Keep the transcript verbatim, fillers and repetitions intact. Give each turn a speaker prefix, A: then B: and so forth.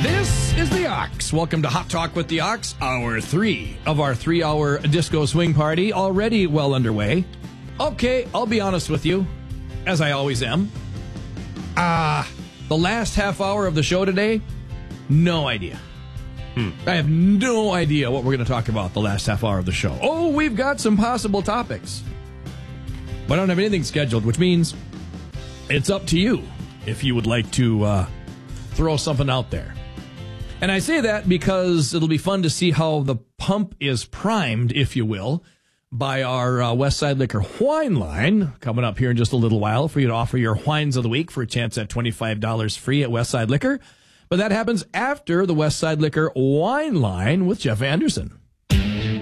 A: This is the Ox. Welcome to Hot Talk with the Ox, hour three of our three-hour disco swing party, already well underway. Okay, I'll be honest with you, as I always am. Ah, uh, the last half hour of the show today, no idea. Hmm. I have no idea what we're going to talk about the last half hour of the show. Oh, we've got some possible topics, but I don't have anything scheduled, which means it's up to you if you would like to uh, throw something out there. And I say that because it'll be fun to see how the pump is primed, if you will, by our uh, Westside Liquor wine line coming up here in just a little while for you to offer your wines of the week for a chance at twenty-five dollars free at Westside Liquor. But that happens after the Westside Liquor wine line with Jeff Anderson.